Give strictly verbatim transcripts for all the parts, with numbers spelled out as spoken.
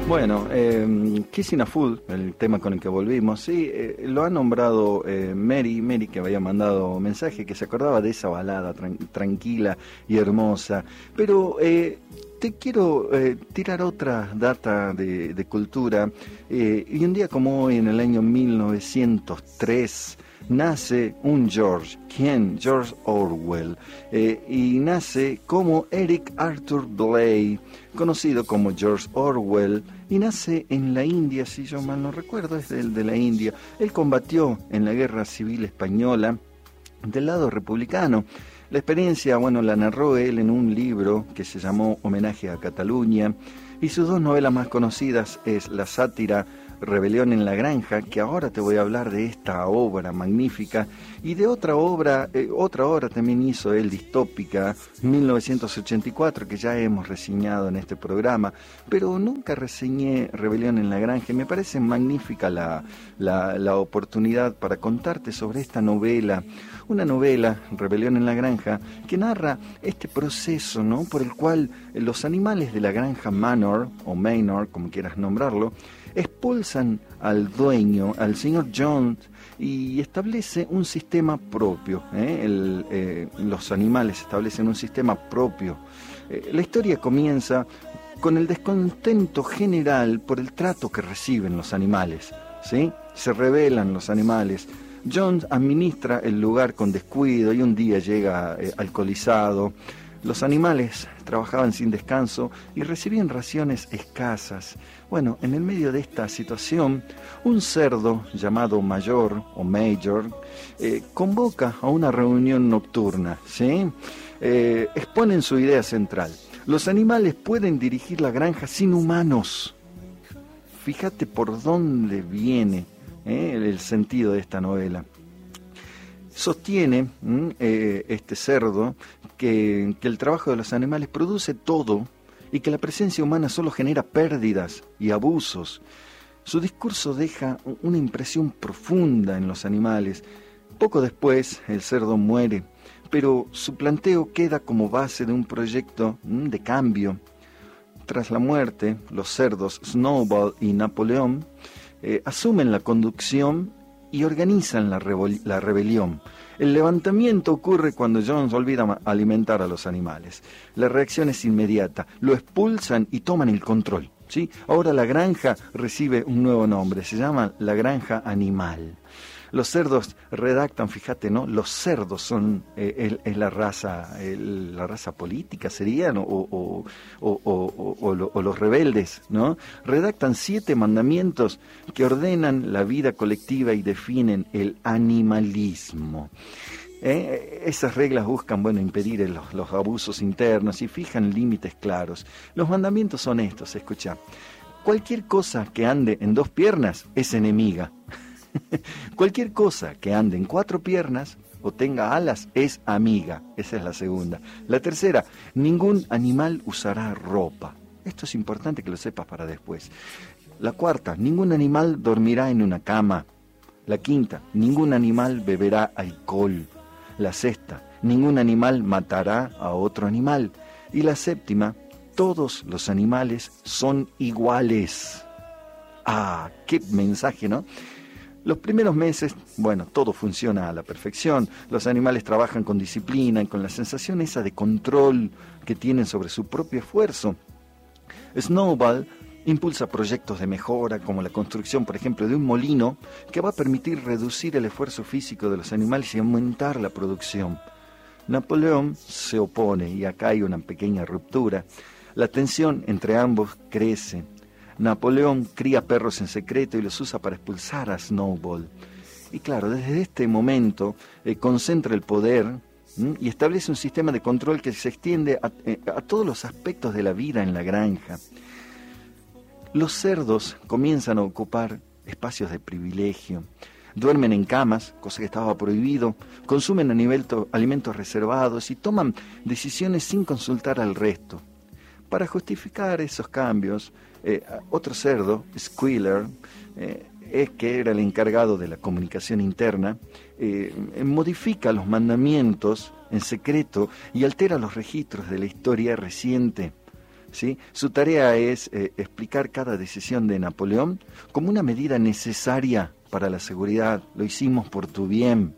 Bueno, eh, Kissing a Fool, el tema con el que volvimos, sí, eh, lo ha nombrado eh, Mary, Mary que había mandado mensaje, que se acordaba de esa balada tran tranquila y hermosa, pero eh, te quiero eh, tirar otra data de, de cultura, eh, y un día como hoy, en el año mil novecientos tres, nace un George. ¿Quién? George Orwell. Eh, y nace como Eric Arthur Blair, conocido como George Orwell, y nace en la India, si yo mal no recuerdo, es del de la India. Él combatió en la Guerra Civil Española del lado republicano. La experiencia, bueno, la narró él en un libro que se llamó Homenaje a Cataluña, y sus dos novelas más conocidas es la sátira Rebelión en la Granja, que ahora te voy a hablar de esta obra magnífica, y de otra obra, eh, otra obra también hizo él, distópica, mil novecientos ochenta y cuatro, que ya hemos reseñado en este programa, pero nunca reseñé Rebelión en la Granja, y me parece magnífica la, la, la oportunidad para contarte sobre esta novela, una novela, Rebelión en la Granja, que narra este proceso, ¿no?, por el cual los animales de la granja Manor, o Manor, como quieras nombrarlo, expulsan al dueño, al señor Jones, y establece un sistema propio. ¿eh? El, eh, los animales establecen un sistema propio. Eh, la historia comienza con el descontento general por el trato que reciben los animales, ¿sí? Se rebelan los animales. Jones administra el lugar con descuido y un día llega eh, alcoholizado. Los animales trabajaban sin descanso y recibían raciones escasas. Bueno, en el medio de esta situación, un cerdo llamado Mayor o Major eh, convoca a una reunión nocturna, ¿sí? Eh, exponen su idea central. Los animales pueden dirigir la granja sin humanos. Fíjate por dónde viene eh, el sentido de esta novela. Sostiene eh, este cerdo que, que el trabajo de los animales produce todo y que la presencia humana solo genera pérdidas y abusos. Su discurso deja una impresión profunda en los animales. Poco después el cerdo muere, pero su planteo queda como base de un proyecto de cambio. Tras la muerte, los cerdos Snowball y Napoleón eh, asumen la conducción y organizan la, la rebelión. El levantamiento ocurre cuando Jones olvida alimentar a los animales. La reacción es inmediata, lo expulsan y toman el control, ¿sí? Ahora la granja recibe un nuevo nombre, se llama la granja animal. Los cerdos redactan, fíjate, ¿no? Los cerdos son eh, el, es la raza, el, la raza política serían, o, o, o, o, o, o, o los rebeldes, ¿no? Redactan siete mandamientos que ordenan la vida colectiva y definen el animalismo. Eh, esas reglas buscan, bueno, impedir los, los abusos internos y fijan límites claros. Los mandamientos son estos, escucha. Cualquier cosa que ande en dos piernas es enemiga. Cualquier cosa que ande en cuatro piernas o tenga alas es amiga. Esa es la segunda. La tercera, ningún animal usará ropa. Esto es importante que lo sepas para después. La cuarta, ningún animal dormirá en una cama. La quinta, ningún animal beberá alcohol. La sexta, ningún animal matará a otro animal. Y la séptima, todos los animales son iguales. Ah, qué mensaje, ¿no? Los primeros meses, bueno, todo funciona a la perfección. Los animales trabajan con disciplina y con la sensación esa de control que tienen sobre su propio esfuerzo. Snowball impulsa proyectos de mejora, como la construcción, por ejemplo, de un molino que va a permitir reducir el esfuerzo físico de los animales y aumentar la producción. Napoleón se opone y acá hay una pequeña ruptura. La tensión entre ambos crece. Napoleón cría perros en secreto y los usa para expulsar a Snowball. Y claro, desde este momento eh, concentra el poder ¿m? y establece un sistema de control que se extiende a, eh, a todos los aspectos de la vida en la granja. Los cerdos comienzan a ocupar espacios de privilegio, duermen en camas, cosa que estaba prohibido, consumen a nivel to- alimentos reservados y toman decisiones sin consultar al resto. Para justificar esos cambios, eh, otro cerdo, Squealer, eh, es que era el encargado de la comunicación interna, eh, modifica los mandamientos en secreto y altera los registros de la historia reciente. ¿sí? Su tarea es eh, explicar cada decisión de Napoleón como una medida necesaria para la seguridad. Lo hicimos por tu bien.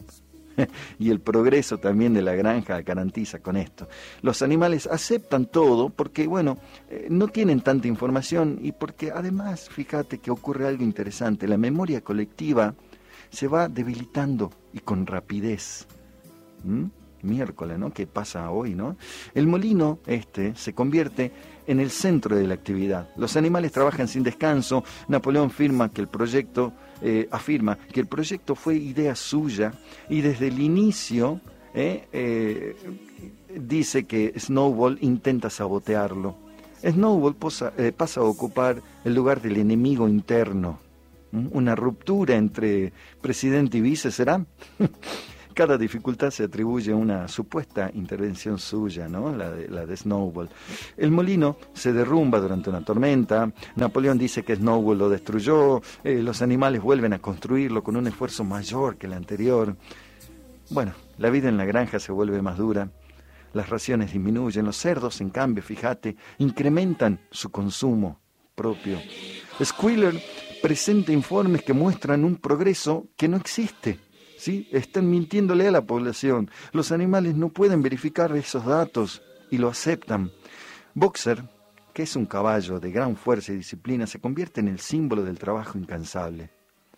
Y el progreso también de la granja garantiza con esto. Los animales aceptan todo porque, bueno, eh, no tienen tanta información y porque además, fíjate que ocurre algo interesante, la memoria colectiva se va debilitando y con rapidez. ¿Mm? Miércoles, ¿no? ¿Qué pasa hoy, no? El molino este se convierte en el centro de la actividad. Los animales trabajan sin descanso. Napoleón afirma que el proyecto eh, afirma que el proyecto fue idea suya y desde el inicio eh, eh, dice que Snowball intenta sabotearlo. Snowball posa, eh, pasa a ocupar el lugar del enemigo interno. ¿Mm? Una ruptura entre presidente y vice, ¿será? Cada dificultad se atribuye a una supuesta intervención suya, ¿no? La de, la de Snowball. El molino se derrumba durante una tormenta. Napoleón dice que Snowball lo destruyó. Eh, los animales vuelven a construirlo con un esfuerzo mayor que el anterior. Bueno, la vida en la granja se vuelve más dura. Las raciones disminuyen. Los cerdos, en cambio, fíjate, incrementan su consumo propio. Squealer presenta informes que muestran un progreso que no existe. ¿Sí? Están mintiéndole a la población. Los animales no pueden verificar esos datos y lo aceptan. Boxer, que es un caballo de gran fuerza y disciplina, se convierte en el símbolo del trabajo incansable.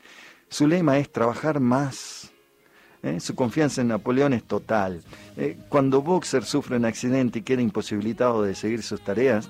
Su lema es trabajar más. ¿Eh? Su confianza en Napoleón es total. Eh, cuando Boxer sufre un accidente y queda imposibilitado de seguir sus tareas,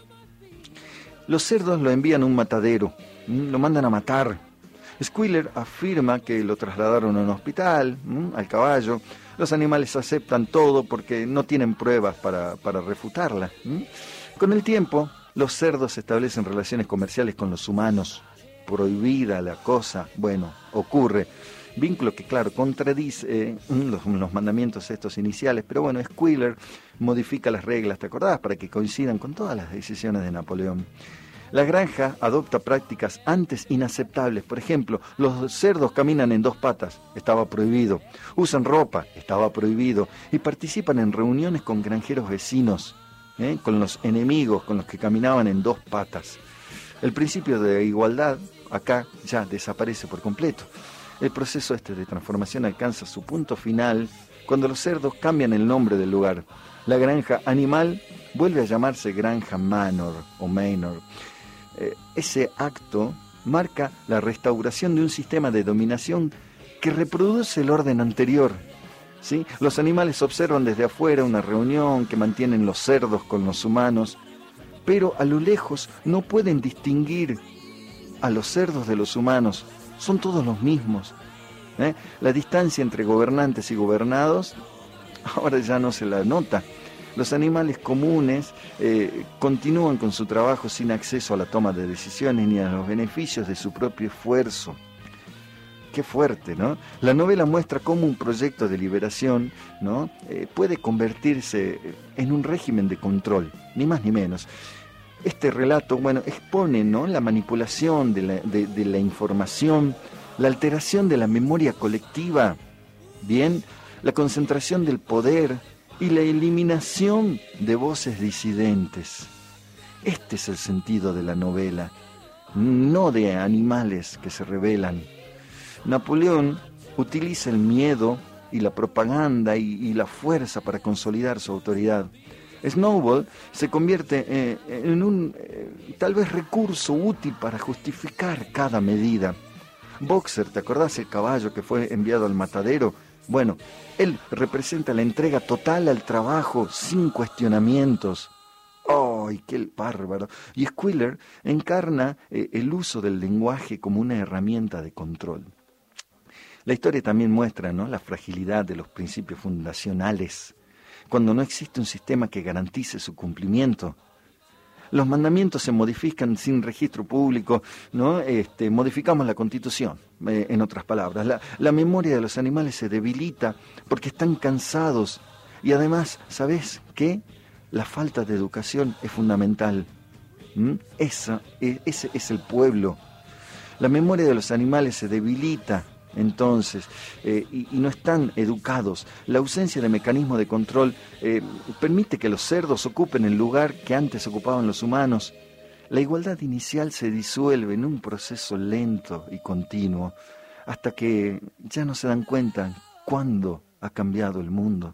los cerdos lo envían a un matadero, lo mandan a matar. Squealer afirma que lo trasladaron a un hospital, ¿m? al caballo. Los animales aceptan todo porque no tienen pruebas para, para refutarla. ¿m? Con el tiempo, los cerdos establecen relaciones comerciales con los humanos. Prohibida la cosa, bueno, ocurre. Vínculo que, claro, contradice eh, los, los mandamientos estos iniciales, pero bueno, Squealer modifica las reglas, ¿te acordás? Para que coincidan con todas las decisiones de Napoleón. La granja adopta prácticas antes inaceptables. Por ejemplo, los cerdos caminan en dos patas, estaba prohibido. Usan ropa, estaba prohibido. Y participan en reuniones con granjeros vecinos, ¿eh? con los enemigos, con los que caminaban en dos patas. El principio de igualdad acá ya desaparece por completo. El proceso este de transformación alcanza su punto final cuando los cerdos cambian el nombre del lugar. La granja animal vuelve a llamarse Granja Manor o Manor. Eh, ese acto marca la restauración de un sistema de dominación que reproduce el orden anterior. ¿Sí? Los animales observan desde afuera una reunión que mantienen los cerdos con los humanos, pero a lo lejos no pueden distinguir a los cerdos de los humanos. Son todos los mismos. ¿Eh? La distancia entre gobernantes y gobernados ahora ya no se la nota. Los animales comunes eh, continúan con su trabajo sin acceso a la toma de decisiones ni a los beneficios de su propio esfuerzo. Qué fuerte, ¿no? La novela muestra cómo un proyecto de liberación, ¿no? eh, puede convertirse en un régimen de control, ni más ni menos. Este relato, bueno, expone, ¿no? la manipulación de la, de, de la información, la alteración de la memoria colectiva, bien, la concentración del poder y la eliminación de voces disidentes. Este es el sentido de la novela, no de animales que se rebelan. Napoleón utiliza el miedo y la propaganda y, y la fuerza para consolidar su autoridad. Snowball se convierte eh, en un eh, tal vez recurso útil para justificar cada medida. Boxer, ¿te acordás el caballo que fue enviado al matadero? Bueno, él representa la entrega total al trabajo, sin cuestionamientos. ¡Ay, qué bárbaro! Y Squealer encarna eh, el uso del lenguaje como una herramienta de control. La historia también muestra, ¿no?, la fragilidad de los principios fundacionales, cuando no existe un sistema que garantice su cumplimiento. Los mandamientos se modifican sin registro público, ¿no? Este, modificamos la Constitución, eh, en otras palabras. La, la memoria de los animales se debilita porque están cansados. Y además, ¿sabes qué? La falta de educación es fundamental. ¿Mm? Esa, ese es el pueblo. La memoria de los animales se debilita entonces, eh, y, y no están educados. La ausencia de mecanismos de control eh, permite que los cerdos ocupen el lugar que antes ocupaban los humanos. La igualdad inicial se disuelve en un proceso lento y continuo, hasta que ya no se dan cuenta cuándo ha cambiado el mundo.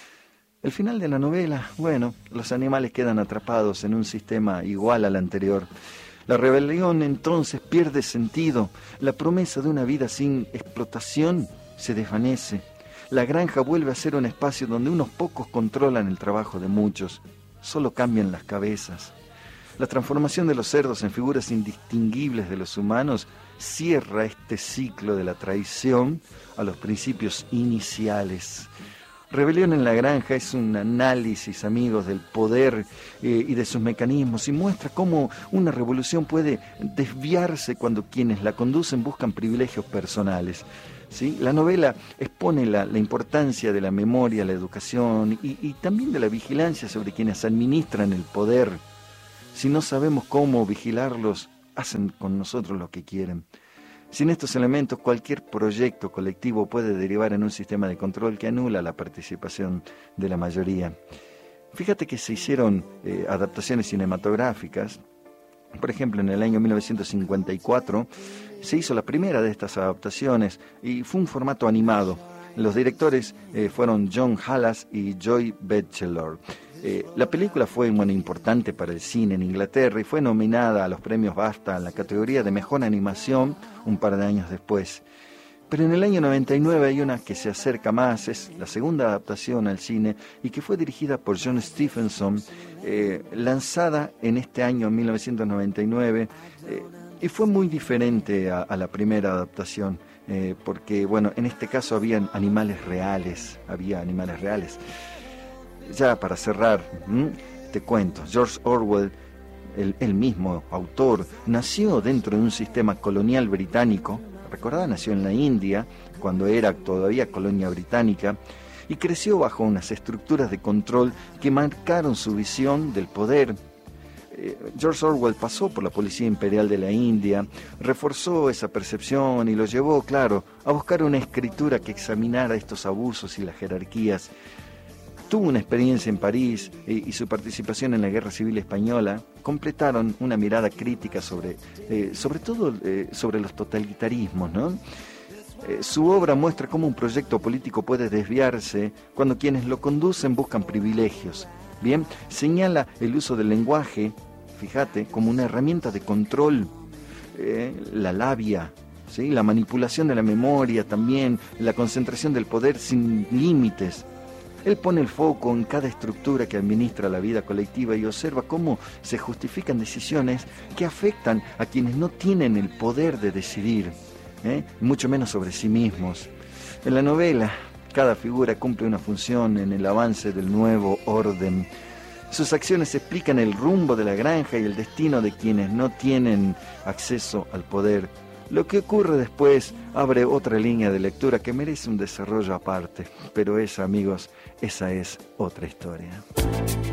El final de la novela, bueno, los animales quedan atrapados en un sistema igual al anterior. La rebelión entonces pierde sentido, la promesa de una vida sin explotación se desvanece. La granja vuelve a ser un espacio donde unos pocos controlan el trabajo de muchos, solo cambian las cabezas. La transformación de los cerdos en figuras indistinguibles de los humanos cierra este ciclo de la traición a los principios iniciales. Rebelión en la Granja es un análisis, amigos, del poder eh, y de sus mecanismos, y muestra cómo una revolución puede desviarse cuando quienes la conducen buscan privilegios personales. ¿Sí? La novela expone la, la importancia de la memoria, la educación y, y también de la vigilancia sobre quienes administran el poder. Si no sabemos cómo vigilarlos, hacen con nosotros lo que quieren. Sin estos elementos, cualquier proyecto colectivo puede derivar en un sistema de control que anula la participación de la mayoría. Fíjate que se hicieron eh, adaptaciones cinematográficas. Por ejemplo, en el año mil novecientos cincuenta y cuatro se hizo la primera de estas adaptaciones y fue un formato animado. Los directores eh, fueron John Halas y Joy Batchelor. Eh, la película fue bueno, importante para el cine en Inglaterra y fue nominada a los premios BAFTA en la categoría de Mejor Animación un par de años después. Pero en el año noventa y nueve hay una que se acerca más, es la segunda adaptación al cine y que fue dirigida por John Stephenson, eh, lanzada en este año mil novecientos noventa y nueve eh, y fue muy diferente a, a la primera adaptación. Eh, porque, bueno, en este caso habían animales reales, había animales reales. Ya para cerrar, ¿m? te cuento, George Orwell, el, el mismo autor, nació dentro de un sistema colonial británico, recordad, nació en la India, cuando era todavía colonia británica, y creció bajo unas estructuras de control que marcaron su visión del poder. George Orwell pasó por la Policía Imperial de la India, reforzó esa percepción y lo llevó, claro, a buscar una escritura que examinara estos abusos y las jerarquías. Tuvo una experiencia en París y, y su participación en la Guerra Civil Española completaron una mirada crítica sobre, eh, sobre todo eh, sobre los totalitarismos, ¿no? Eh, su obra muestra cómo un proyecto político puede desviarse cuando quienes lo conducen buscan privilegios. Bien, señala el uso del lenguaje, fíjate, como una herramienta de control, eh, la labia, ¿sí? La manipulación de la memoria también, la concentración del poder sin límites. Él pone el foco en cada estructura que administra la vida colectiva y observa cómo se justifican decisiones que afectan a quienes no tienen el poder de decidir, ¿eh? mucho menos sobre sí mismos. En la novela, cada figura cumple una función en el avance del nuevo orden. Sus acciones explican el rumbo de la granja y el destino de quienes no tienen acceso al poder. Lo que ocurre después abre otra línea de lectura que merece un desarrollo aparte. Pero esa, amigos, esa es otra historia.